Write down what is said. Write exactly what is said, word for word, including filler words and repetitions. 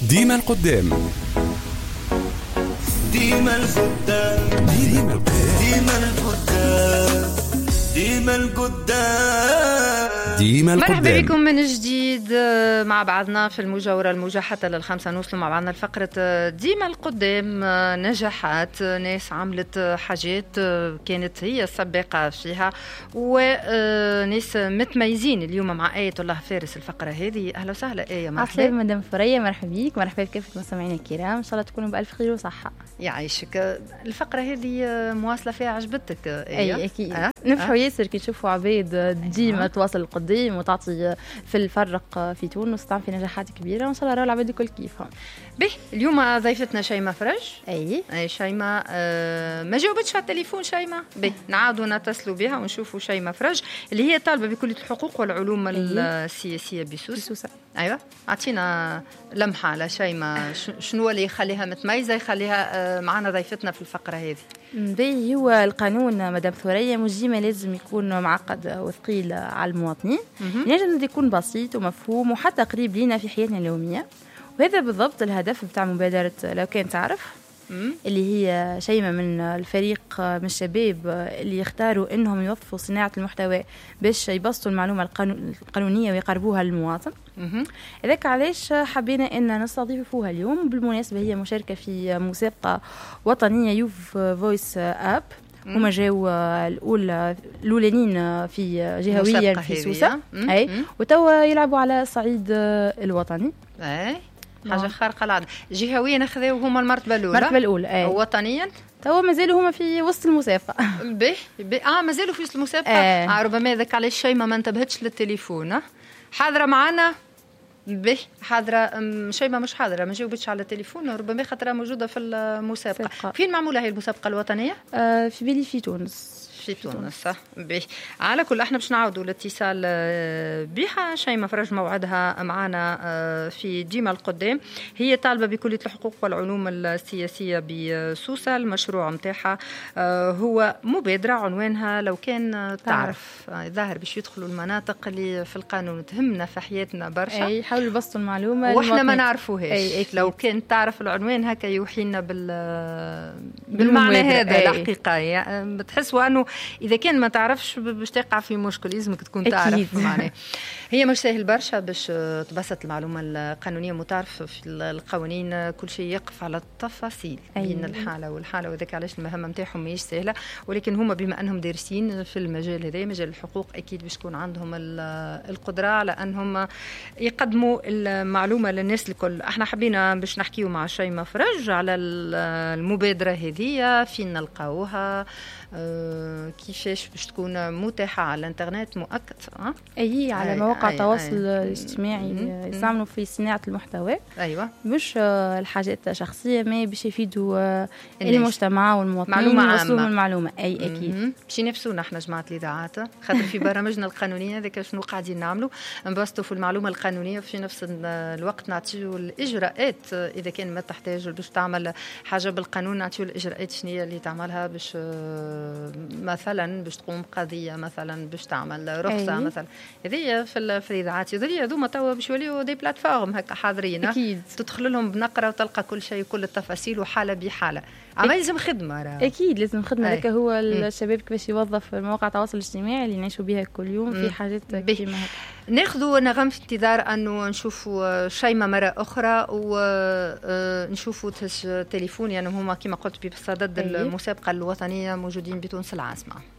ديما القدام ديما القدام ديما القدام ديما القدام ديما القدام. مرحبا بكم من جديد مع بعضنا في المجاورة الموجة حتى للخمسة نوصلوا مع بعضنا الفقرة ديما القدام. نجاحات ناس عملت حاجات كانت هي السباقة فيها وناس متميزين اليوم مع آية الله فارس. الفقرة هذه أهلا وسهلا آية. مرحبا. عسلامة مدام ثريا، مرحبا بيك، مرحبا بكافة مستمعينا الكرام، إن شاء الله تكونوا بألف خير وصحة. يعيشك. الفقرة هذه مواصلة فيها عجبتك آية؟ أي أكيد. أه؟ نفرحوا أه؟ ياسر كي نشوفوا عباد ديما أه؟ تواصل القدام وتعطي في الفرق في تونس تعمل في نجاحات كبيرة، وإن شاء الله راهو العباد الكل كيفهم. به اليوم ضيفتنا شيماء فرج. أي أي شيماء آه ما جاوبتش على التليفون شيماء. به نعاودوا نتصلوا بها ونشوفوا شيماء فرج اللي هي طالبة بكلية الحقوق والعلوم السياسية بسوس. أيوة أعطينا لمحة على شيماء، شنو اللي يخليها متميزة يخليها آه معنا ضيفتنا في الفقرة هذه؟ باهي هو القانون مدام ثريا مش ديما لازم يكون معقد وثقيل على المواطنين، ينجم يكون بسيط ومفهوم وحتى قريب لينا في حياتنا اليومية، وهذا بالضبط الهدف بتاع مبادرة لو كان تعرف مم. اللي هي شيماء من الفريق من الشباب اللي يختاروا انهم يوظفوا صناعة المحتوى باش يبسطوا المعلومة القانونية ويقربوها للمواطن. إذاك علاش حبينا ان نستضيفوها اليوم. بالمناسبة هي مشاركة في مسابقة وطنية يوف فويس اب، هما جاوا الاولى الاولانيين في جهويا في سوسة، اي وتوا يلعبوا على الصعيد الوطني. اي حاجه خارقه العاده. جهويا اخذوا هما المرتبه الاولى، المرتبه الاولى اي. وطنيا توا مازالوا هما في وسط المسابقه. به اه مازالوا في وسط المسابقه. آه. آه ربما ذاك على شيماء ما انتبهتش للتليفون. حاضره معنا. به حاضره شيماء مش حاضره ما جاوبتش على التليفون، ربما خاطرها موجوده في المسابقه. سبقة. فين معموله هي المسابقه الوطنيه؟ آه في بالي في تونس. في تونس صح. به على كل احنا باش نعاودوا الاتصال بها. شيماء فرج موعدها معنا في ديما القدام. هي طالبه بكليه الحقوق والعلوم السياسيه بسوسه. المشروع نتاعها هو مبادره عنوانها لو كان تعرف. ظاهر باش يدخلوا المناطق اللي في القانون تهمنا في حياتنا برشا، اي يحاولوا يبسطوا المعلومه واحنا ما نعرفوهاش. لو كان تعرف العنوان هكا يوحينا بال بالمعنى هذا. الحقيقه يعني بتحسوا انه إذا كان ما تعرفش باش تقع في مشكل، لازمك تكون تعرف معناه. هي مش سهل برشا باش تبسط المعلومة القانونية. متعرف في القوانين كل شيء يقف على التفاصيل بين الحالة والحالة، وذاك علاش المهمة نتاعهم ماهيش سهلة، ولكن هما بما أنهم دارسين في المجال هذا مجال الحقوق أكيد باش تكون عندهم القدرة على أنهم يقدموا المعلومة للناس الكل. احنا حبينا باش نحكيو مع شيماء فرج على المبادرة هذه، فين نلقاوها، أه كيفاش باش تكون متاحة على الانترنت مؤكد. أه؟ أي على مواقع التواصل الاجتماعي يستعملوا في صناعة المحتوى. أيوة مش الحاجات شخصية، ما باش يفيدوا المجتمع والمواطنين ويوصلوا المعلومة. أي أكيد باش ينافسونا احنا جماعة الإذاعات، خاطر في برامجنا القانونية ذاك شنو قاعدين نعملوا، نبسطوا في المعلومة القانونية وفي نفس الوقت نعطيو الإجراءات إذا كان ما تحتاج باش تعمل حاجة بالقانون، نعطيو الإجراءات شنية اللي تعملها باش مثلا باش تقوم قضيه، مثلا باش تعمل رخصه. أي. مثلا هذه في في الاذاعات هذه هذوما توا باش يوليو دي بلاتفورم هكا حاضرين. أكيد. تدخل لهم بنقره وتلقى كل شيء كل التفاصيل وحاله بحاله. اما لازم خدمه راه. اكيد لازم خدمه. هذاك هو الشباب كيفاش يوظف مواقع التواصل الاجتماعي اللي نعيشوا بها كل يوم في حاجات كيما هكا. ناخذوا نغم في انتظار انه نشوفوا شيماء مره اخرى ونشوفوا تليفون، يعني هما كما قلت بصدد المسابقه الوطنيه موجودين بتونس العاصمه.